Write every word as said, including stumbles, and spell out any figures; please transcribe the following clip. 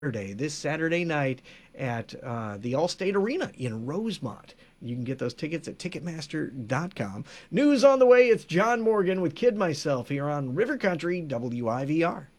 Saturday, this Saturday night at uh, the Allstate Arena in Rosemont. You can get those tickets at Ticketmaster dot com. News on the way. It's John Morgan with Kid Myself here on River Country W I V R.